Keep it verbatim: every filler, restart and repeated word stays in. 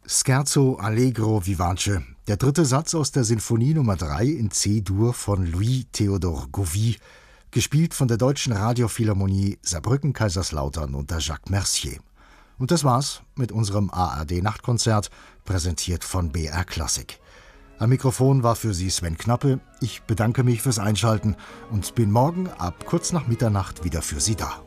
Scherzo allegro vivace, der dritte Satz aus der Sinfonie Nummer drei in C-Dur von Louis Théodore Gauvis, gespielt von der Deutschen Radiophilharmonie Saarbrücken-Kaiserslautern unter Jacques Mercier. Und das war's mit unserem A R D-Nachtkonzert, präsentiert von B R Klassik. Am Mikrofon war für Sie Sven Knappe. Ich bedanke mich fürs Einschalten und bin morgen ab kurz nach Mitternacht wieder für Sie da.